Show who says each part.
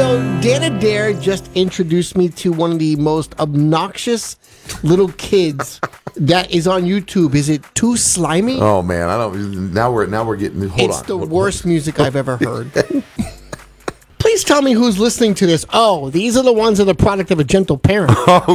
Speaker 1: So Dan Adair just introduced me to one of the most obnoxious little kids that is on YouTube. Is it Too Slimy?
Speaker 2: Oh man, I don't. Now we're getting.
Speaker 1: It's the worst music I've ever heard. Please tell me who's listening to this. Oh, these are the ones that are the product of a gentle parent.